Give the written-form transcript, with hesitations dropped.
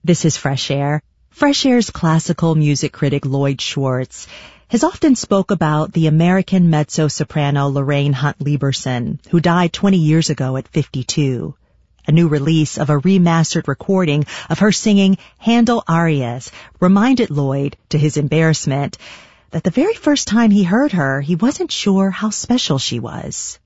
This is Fresh Air. Fresh Air's classical music critic Lloyd Schwartz has often spoke about the American mezzo-soprano Lorraine Hunt Lieberson, who died 20 years ago at 52. A new release of a remastered recording of her singing Handel arias reminded Lloyd, to his embarrassment, that the very first time he heard her, he wasn't sure how special she was.